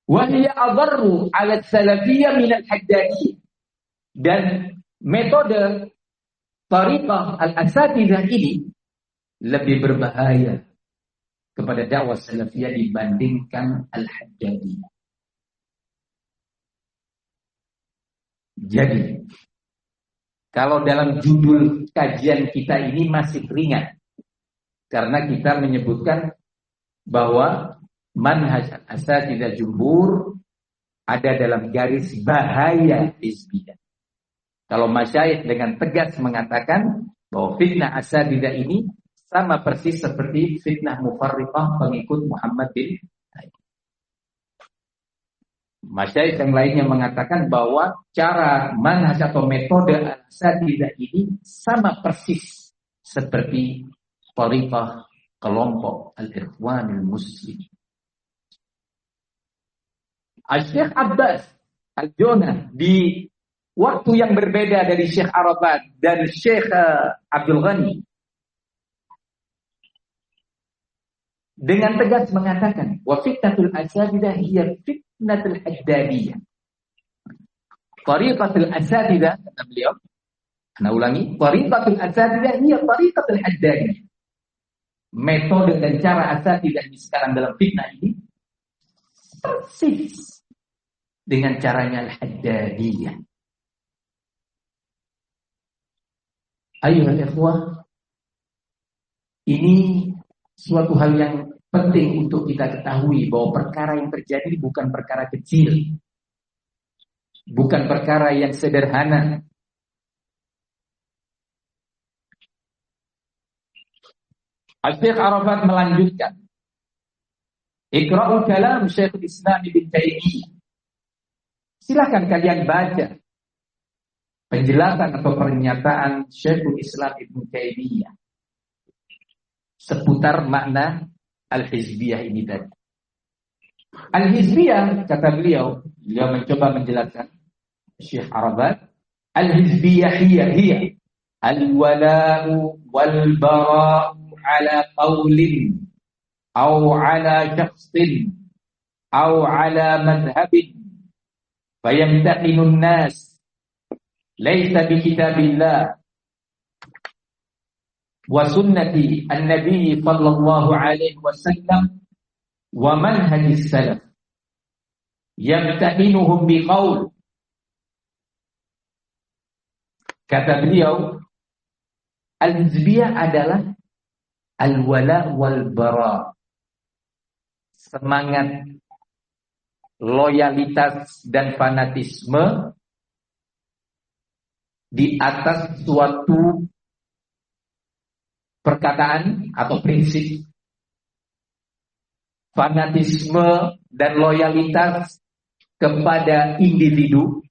Wa hiya adarru 'ala salafiyah min al-haddadiyah. Dan metode tariqah al-asatidzah ini lebih berbahaya kepada dakwah salafiyah dibandingkan al-haddadiyah. Jadi, kalau dalam judul kajian kita ini masih ringan, karena kita menyebutkan bahwa manhaj asatidzah jumhur ada dalam garis bahaya hizbiyah. Kalau masyayikh dengan tegas mengatakan bahwa fitnah asatidzah ini sama persis seperti fitnah mufarriqah pengikut Muhammad bin Taib. Masyayikh yang lainnya mengatakan bahwa cara manhaj atau metode asatidzah ini sama persis seperti thariqah kelompok al-Ikhwanul Muslimin. Syekh Abbas Al-Jona di waktu yang berbeda dari Syekh Arafat dan Syekh Abdul Ghani dengan tegas mengatakan wa fitnatul asatidzah hiya fitnatul haddadiyah. Tariqatul asatidzah, kata beliau, ana ulangi, tariqatul asatidzah hiya tariqatul haddadiyah. Metode dan cara asatidzah sekarang dalam fitnah ini persis dengan caranya al-haddadiyah. Ayuhal ikhwah, ini suatu hal yang penting untuk kita ketahui bahwa perkara yang terjadi bukan perkara kecil, bukan perkara yang sederhana. Syekh Arafat melanjutkan, Iqra'ul kalam Syekhul Islam Ibnu Taimiyah. Silakan kalian baca penjelasan atau pernyataan Syekhul Islam Ibnu Taimiyah seputar makna al-hizbiyah ini tadi. Al-hizbiyah, kata beliau mencoba menjelaskan Syekh Arafat, al-hizbiyah hiya al-wala'u wal-bara'u ala qawlin aw ala shakhsin aw ala madhhabin fayamtaqinun nas laysa bi kitabillah wa sunnati an-nabi sallallahu alaihi wasallam wa manhajis salaf yamtahinuhum biqaul. Kata beliau, al-hizbiyah adalah al-wala wal bara, semangat loyalitas dan fanatisme di atas suatu perkataan atau prinsip. Fanatisme dan loyalitas kepada individu,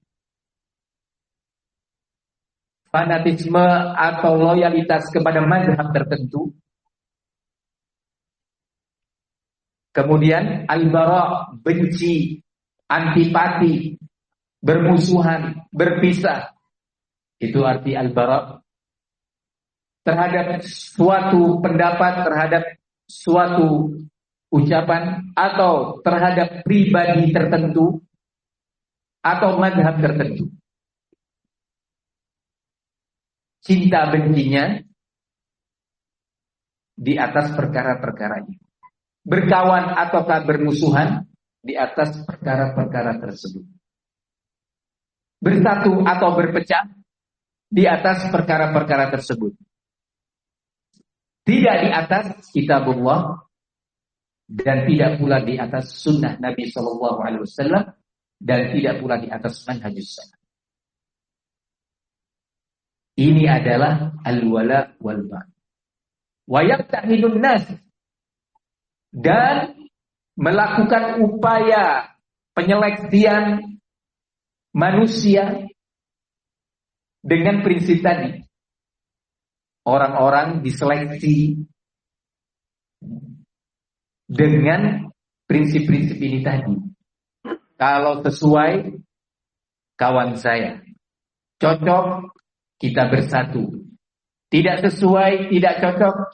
fanatisme atau loyalitas kepada mazhab tertentu. Kemudian al-bara, benci, antipati, bermusuhan, berpisah. Itu arti al-bara. Terhadap suatu pendapat, terhadap suatu ucapan, atau terhadap pribadi tertentu, atau mazhab tertentu. Cinta bencinya di atas perkara-perkara ini. Berkawan ataukah bermusuhan di atas perkara-perkara tersebut. Bersatu atau berpecah di atas perkara-perkara tersebut. Tidak di atas kitabullah dan tidak pula di atas sunnah Nabi SAW dan tidak pula di atas manhajus salaf. Ini adalah al-wala wal bara. Wa yaqta'idun nas, dan melakukan upaya penyeleksian manusia dengan prinsip tadi. Orang-orang diseleksi dengan prinsip-prinsip ini tadi. Kalau sesuai, kawan saya. Cocok, kita bersatu. Tidak sesuai, tidak cocok,